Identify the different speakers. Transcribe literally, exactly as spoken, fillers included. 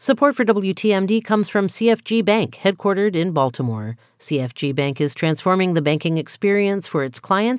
Speaker 1: Support for W T M D comes from C F G Bank, headquartered in Baltimore. C F G Bank is transforming the banking experience for its clients